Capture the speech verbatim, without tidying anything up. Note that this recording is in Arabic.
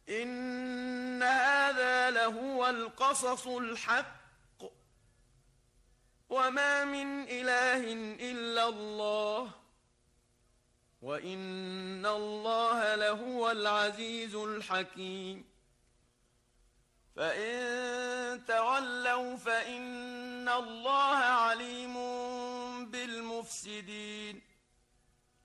إن هذا لهو القصص الحق وما من إله إلا الله وإن الله لهو العزيز الحكيم. فإن تولوا فإن الله عليم بالمفسدين.